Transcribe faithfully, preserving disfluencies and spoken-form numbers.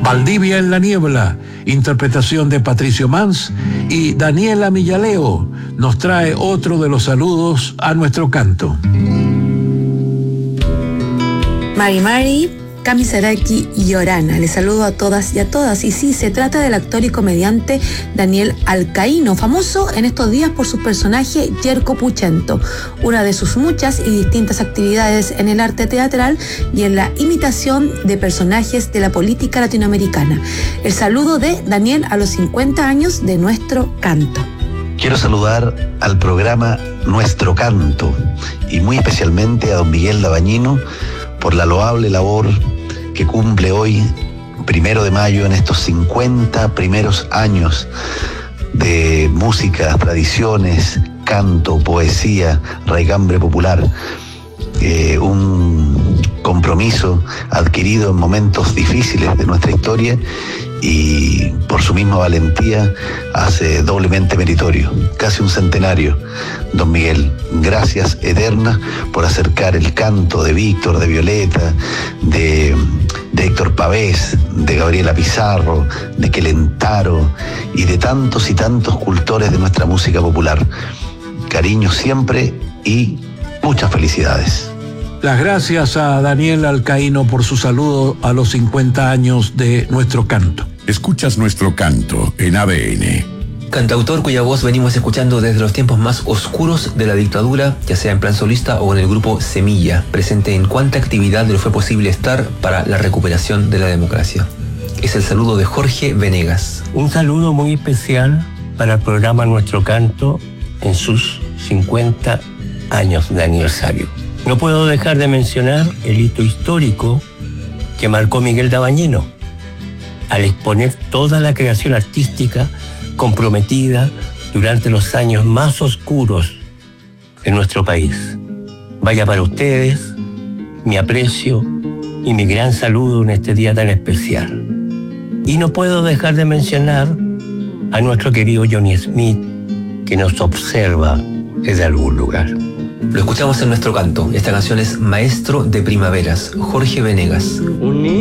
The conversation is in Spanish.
Valdivia en la niebla, interpretación de Patricio Mans, y Daniela Millaleo nos trae otro de los saludos a nuestro canto. Mari Mari, Cami Saraki y Orana. Les saludo a todas y a todas. Y sí, se trata del actor y comediante Daniel Alcaíno, famoso en estos días por su personaje Yerko Puchento, una de sus muchas y distintas actividades en el arte teatral y en la imitación de personajes de la política latinoamericana. El saludo de Daniel a los cincuenta años de Nuestro Canto. Quiero saludar al programa Nuestro Canto y muy especialmente a don Miguel Dabañino por la loable labor que cumple hoy, primero de mayo, en estos cincuenta primeros años de música, tradiciones, canto, poesía, raigambre popular. Eh, un compromiso adquirido en momentos difíciles de nuestra historia y por su misma valentía hace doblemente meritorio. Casi un centenario, don Miguel. Gracias eternas por acercar el canto de Víctor, de Violeta, de, de Héctor Pavés, de Gabriela Pizarro, de Quelentaro y de tantos y tantos cultores de nuestra música popular. Cariño siempre y muchas felicidades. Las gracias a Daniel Alcaíno por su saludo a los cincuenta años de Nuestro Canto. Escuchas Nuestro Canto en A D N. Cantautor cuya voz venimos escuchando desde los tiempos más oscuros de la dictadura, ya sea en plan solista o en el grupo Semilla, presente en cuánta actividad le fue posible estar para la recuperación de la democracia. Es el saludo de Jorge Venegas. Un saludo muy especial para el programa Nuestro Canto en sus cincuenta años de aniversario. No puedo dejar de mencionar el hito histórico que marcó Miguel Dabañino al exponer toda la creación artística comprometida durante los años más oscuros de nuestro país. Vaya para ustedes mi aprecio y mi gran saludo en este día tan especial. Y no puedo dejar de mencionar a nuestro querido Johnny Smith, que nos observa desde algún lugar. Lo escuchamos en Nuestro Canto. Esta canción es Maestro de Primaveras, Jorge Venegas.